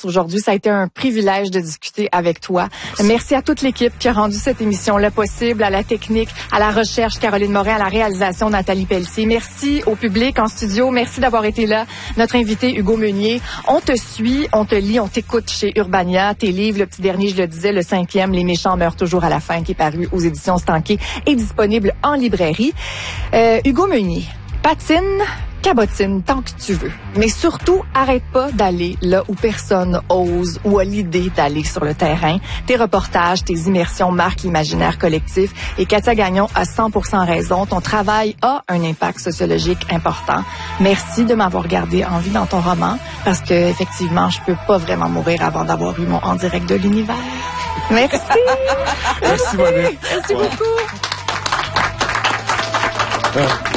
présence aujourd'hui. Ça a été un privilège de discuter avec toi. Merci à toute l'équipe qui a rendu cette émission-là possible, à la technique, à la recherche, Caroline Morin, à la réalisation, Nathalie Pelletier. Merci au public en studio. Merci d'avoir été là. Notre invité, Hugo Meunier. On te suit, on te lit, on t'écoute chez Urbania. Tes livres, le petit dernier, je le disais, le 5e, Les méchants meurent toujours à la fin, qui est paru aux éditions Stanquet et disponible en librairie. Hugo Meunier, patine, cabotine tant que tu veux. Mais surtout, arrête pas d'aller là où personne ose ou a l'idée d'aller sur le terrain. Tes reportages, tes immersions marquent l'imaginaire collectif. Et Katia Gagnon a 100% raison. Ton travail a un impact sociologique important. Merci de m'avoir gardé en vie dans ton roman parce que effectivement, je peux pas vraiment mourir avant d'avoir eu mon En direct de l'univers. Merci. Merci, Marie. Merci beaucoup.